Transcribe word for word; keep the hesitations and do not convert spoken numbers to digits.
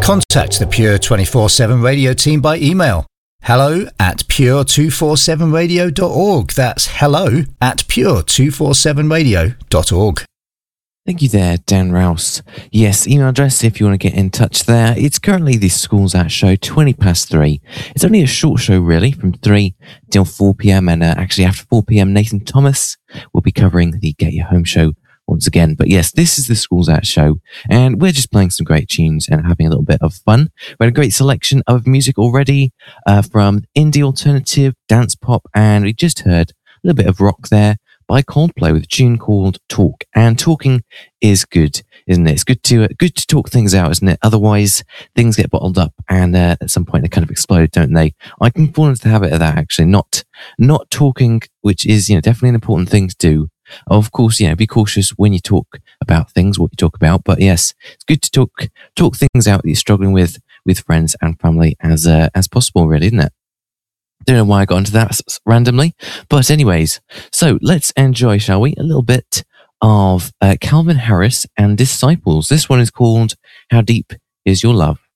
Contact the Pure twenty-four seven Radio team by email. Hello at pure two forty-seven radio dot org. That's hello at pure two forty-seven radio dot org. Thank you there, Dan Rouse. Yes, email address if you want to get in touch there. It's currently the Schools Out show, twenty past three. It's only a short show, really, from three till four p.m. And uh, actually, after four p.m., Nathan Thomas will be covering the Get Your Home show once again. But yes, this is the Schools Out show, and we're just playing some great tunes and having a little bit of fun. We had a great selection of music already uh, from indie, alternative, dance pop, and we just heard a little bit of rock there by Coldplay with a tune called Talk. And talking is good, isn't it? It's good to uh, good to talk things out, isn't it? Otherwise, things get bottled up, and uh, at some point they kind of explode, don't they? I can fall into the habit of that, actually, not not talking, which is, you know, definitely an important thing to do. Of course, you know, be cautious when you talk about things, what you talk about. But yes, it's good to talk talk things out that you're struggling with with friends and family as uh, as possible, really, isn't it? Don't know why I got into that randomly, but anyways, so let's enjoy, shall we, a little bit of uh, Calvin Harris and Disciples. This one is called How Deep Is Your Love?